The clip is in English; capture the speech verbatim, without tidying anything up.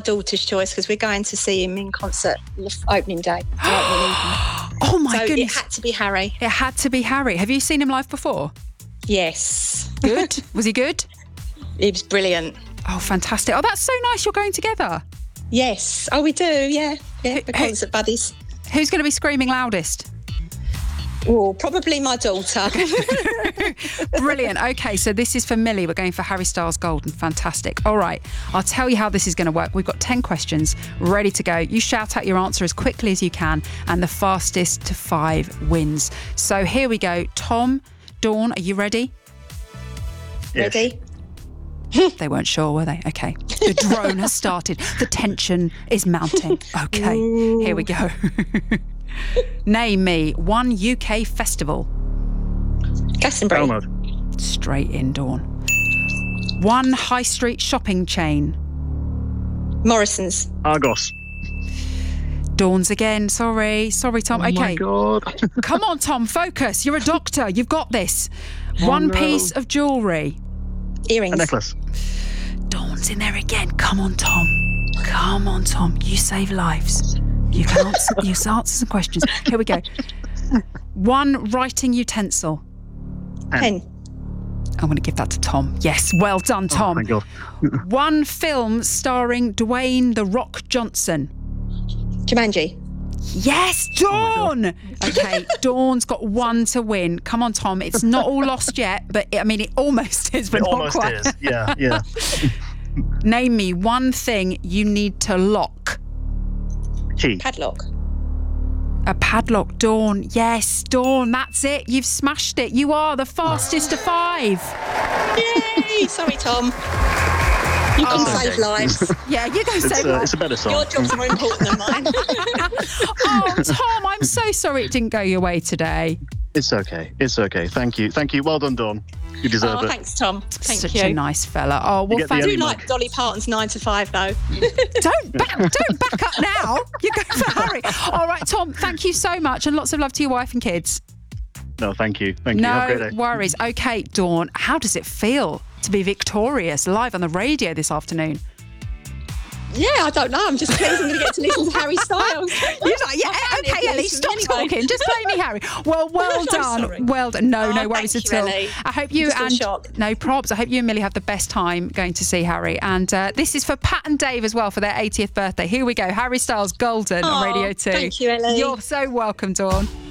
daughter's choice because we're going to see him in concert opening day. Oh my so goodness. It had to be Harry. It had to be Harry. Have you seen him live before? Yes. Good? Was he good? He was brilliant. Oh, fantastic. Oh, that's so nice you're going together. Yes. Oh, we do, yeah. Yeah, Who- the concert buddies. Who's going to be screaming loudest? Oh, probably my daughter. Brilliant. Okay, so this is for Millie. We're going for Harry Styles Golden. Fantastic. All right, I'll tell you how this is going to work. We've got ten questions ready to go. You shout out your answer as quickly as you can, and the fastest to five wins. So here we go. Tom, Dawn, are you ready? Yes. Ready? They weren't sure, were they? Okay. The drone has started. The tension is mounting. Okay, here we go. Name me one U K festival. Glastonbury. Download. Straight in, Dawn. One high street shopping chain. Morrison's. Argos. Dawn's again. Sorry. Sorry, Tom. Oh okay. my God. Come on, Tom. Focus. You're a doctor. You've got this. Oh, One no. piece of jewellery. Earrings. A necklace. Dawn's in there again. Come on, Tom. Come on, Tom. You save lives. You can answer, you can answer some questions. Here we go. One writing utensil. Pen. I'm going to give that to Tom. Yes. Well done, Oh, Tom. thank God. One film starring Dwayne "The Rock" Johnson. Jumanji. Yes, Dawn! Okay, Dawn's got one to win. Come on, Tom. It's not all lost yet, but it, I mean, it almost is, but It not almost quite. is. Yeah, yeah. Name me one thing you need to lock. Key. Padlock. A padlock, Dawn. Yes, Dawn, that's it. You've smashed it. You are the fastest to five. Yay! Sorry, Tom. You can That's save okay. lives. Yeah, you're going to It's, say uh, that. it's a better song. Your job's more important than mine. Oh, Tom, I'm so sorry it didn't go your way today. It's okay. It's okay. Thank you. Thank you. Well done, Dawn. You deserve Oh, it. thanks, Tom. Thank Such you. a nice fella. Oh, well, get the I thank do Ellie like mug. Dolly Parton's nine to five, though. Don't back, don't back up now. You're going for Harry. All right, Tom, thank you so much, and lots of love to your wife and kids. No, thank you. Thank you. Have a No great day. worries. Okay, Dawn, how does it feel to be victorious live on the radio this afternoon? Yeah, I don't know. I'm just pleased I'm going to get to listen to Harry Styles. You're like, yeah, I okay, can't Ellie, listen stop anyway. talking. Just play me, Harry. Well, well I'm done. sorry. Well done. No, Oh, no worries thank at you, all. Ellie. I hope you Just in and shock. no probs. I hope you and Millie have the best time going to see Harry. And uh, this is for Pat and Dave as well for their eightieth birthday. Here we go. Harry Styles Golden on Oh, Radio two. thank you, Ellie. You're so welcome, Dawn.